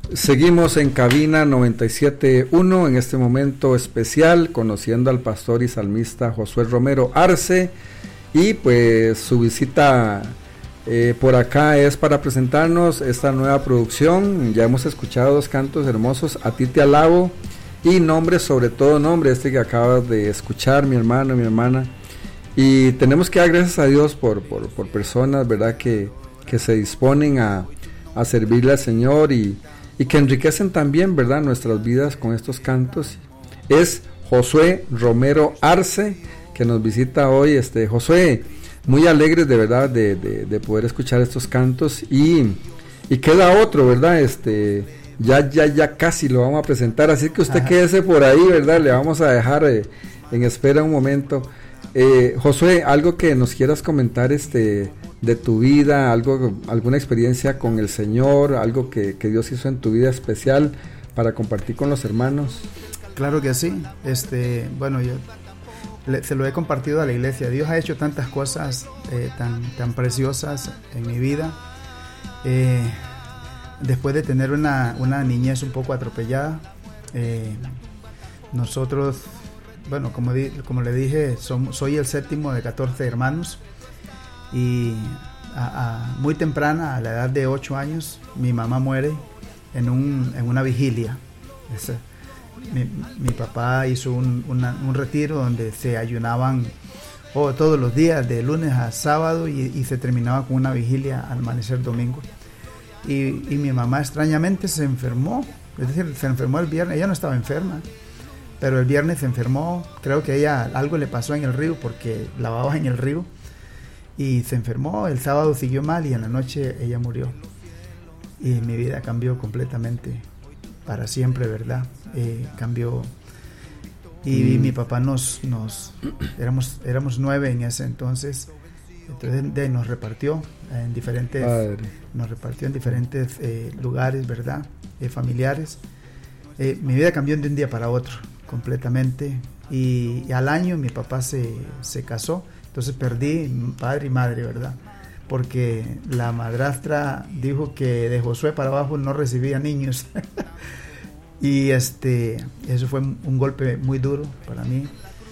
Seguimos en cabina 97.1 en este momento especial, conociendo al pastor y salmista Josué Romero Arce, y pues su visita por acá es para presentarnos esta nueva producción. Ya hemos escuchado dos cantos hermosos, A ti te alabo, y Nombre, sobre todo nombre, este que acabas de escuchar, mi hermano, mi hermana. Y tenemos que dar gracias a Dios por personas, ¿verdad?, que se disponen a servirle al Señor y que enriquecen también, ¿verdad?, nuestras vidas con estos cantos. Es Josué Romero Arce que nos visita hoy. Josué, muy alegres de verdad de poder escuchar estos cantos, y queda otro, ¿verdad? Ya casi lo vamos a presentar, así que usted quédese por ahí, ¿verdad? Le vamos a dejar en espera un momento. Josué, algo que nos quieras comentar de tu vida, alguna experiencia con el Señor, algo que Dios hizo en tu vida especial para compartir con los hermanos. Claro que sí. Bueno, yo se lo he compartido a la iglesia. Dios ha hecho tantas cosas tan preciosas en mi vida. Después de tener una niñez un poco atropellada, nosotros, bueno, como le dije, soy el séptimo de 14 hermanos, y muy temprana, a la edad de 8 años, mi mamá muere en una vigilia. Mi papá hizo un retiro donde se ayunaban todos los días, de lunes a sábado, y se terminaba con una vigilia al amanecer domingo. Y mi mamá extrañamente se enfermó, es decir, se enfermó el viernes. Ella no estaba enferma, pero el viernes se enfermó. Creo que ella algo le pasó en el río, porque lavaba en el río, y se enfermó. El sábado siguió mal y en la noche ella murió. Y mi vida cambió completamente, para siempre, ¿verdad? Cambió. Y mi papá éramos 9 en ese entonces. Entonces nos repartió en diferentes lugares, ¿verdad? Familiares. Mi vida cambió de un día para otro completamente, y al año mi papá se casó. Entonces perdí padre y madre, ¿verdad? Porque la madrastra dijo que de Josué para abajo no recibía niños. Y eso fue un golpe muy duro para mí.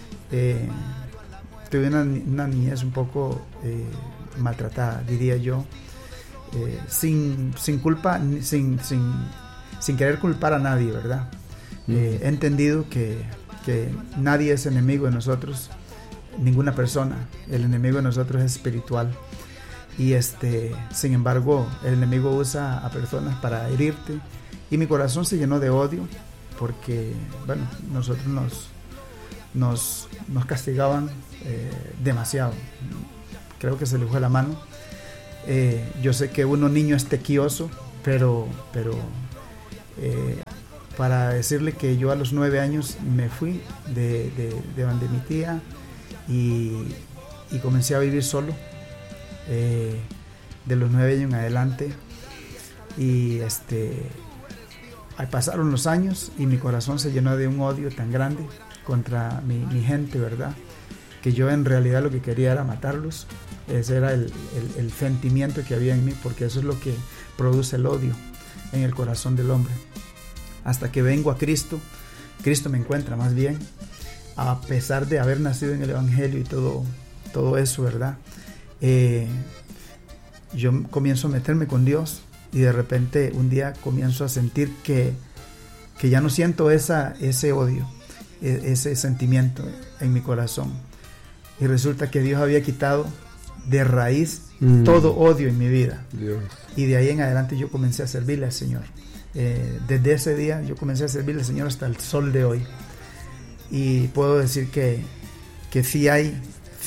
Tuve una niñez un poco maltratada, diría yo, sin culpa, sin querer culpar a nadie, ¿verdad? He entendido que nadie es enemigo de nosotros, ninguna persona. El enemigo de nosotros es espiritual, y sin embargo el enemigo usa a personas para herirte, y mi corazón se llenó de odio, porque bueno, nosotros nos castigaban demasiado. Creo que se le fue la mano. Yo sé que uno niño es tequioso, pero para decirle que yo a los 9 años me fui de donde mi tía, y comencé a vivir solo, de los 9 años en adelante. Y pasaron los años y mi corazón se llenó de un odio tan grande contra mi gente, ¿verdad? Que yo en realidad lo que quería era matarlos. Ese era el sentimiento que había en mí, porque eso es lo que produce el odio en el corazón del hombre. Hasta que vengo a Cristo me encuentra más bien, a pesar de haber nacido en el Evangelio y todo eso, ¿verdad? Yo comienzo a meterme con Dios, y de repente un día comienzo a sentir que ya no siento ese odio, ese sentimiento en mi corazón, y resulta que Dios había quitado de raíz todo odio en mi vida. Dios. Y de ahí en adelante yo comencé a servirle al Señor. Desde ese día yo comencé a servirle al Señor hasta el sol de hoy, y puedo decir que sí hay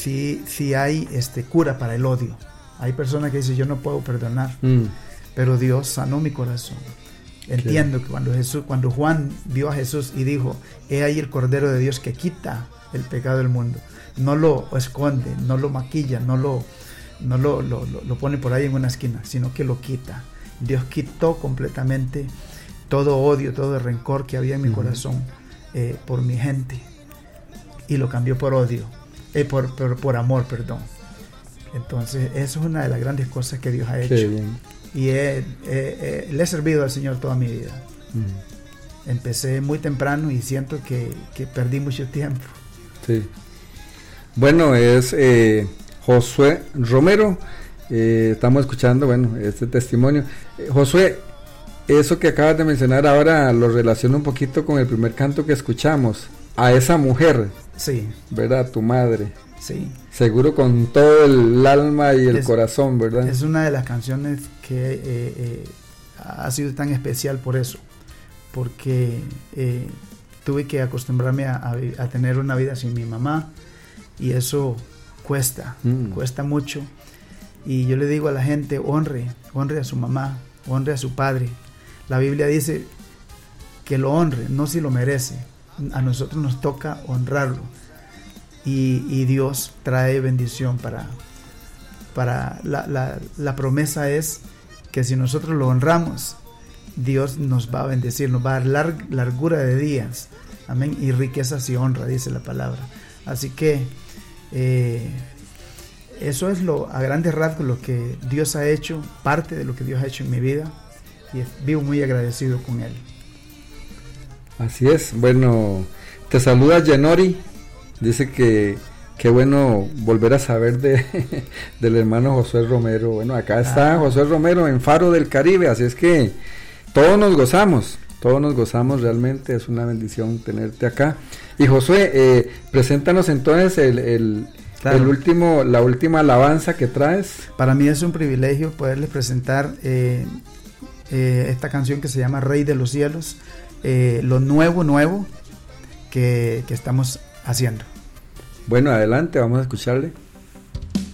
cura para el odio. Hay personas que dicen yo no puedo perdonar, pero Dios sanó mi corazón. Entiendo que cuando Juan vio a Jesús y dijo: he ahí el Cordero de Dios que quita el pecado del mundo, no lo esconde, no lo maquilla, no lo pone por ahí en una esquina, sino que lo quita. Dios quitó completamente todo odio, todo el rencor que había en mi corazón por mi gente, y lo cambió por odio, por amor, perdón. Entonces eso es una de las grandes cosas que Dios ha hecho. y le he servido al Señor toda mi vida. Empecé muy temprano y siento que perdí mucho tiempo. Sí. Bueno, es Josué Romero. Estamos escuchando, bueno, este testimonio. Josué, eso que acabas de mencionar ahora lo relaciono un poquito con el primer canto que escuchamos. A esa mujer. Sí. ¿Verdad? Tu madre. Sí. Seguro con todo el alma y el corazón, ¿verdad? Es una de las canciones que ha sido tan especial por eso. Porque tuve que acostumbrarme a tener una vida sin mi mamá. Y eso cuesta mucho. Y yo le digo a la gente, honre a su mamá, honre a su padre. La Biblia dice que lo honre, no si lo merece. A nosotros nos toca honrarlo. Y Dios trae bendición para la promesa es que si nosotros lo honramos, Dios nos va a bendecir, nos va a dar largura de días. Amén. Y riquezas y honra, dice la palabra. Así que eso es a grandes rasgos lo que Dios ha hecho, parte de lo que Dios ha hecho en mi vida, y vivo muy agradecido con Él. Así es. Bueno, te saluda Yenori, dice que qué bueno volver a saber del hermano Josué Romero. Bueno, acá está Josué Romero en Faro del Caribe, así es que todos nos gozamos realmente, es una bendición tenerte acá. Y Josué, preséntanos entonces la última alabanza que traes. Para mí es un privilegio poderles presentar esta canción que se llama Rey de los Cielos, lo nuevo que estamos haciendo. Bueno, adelante, vamos a escucharle.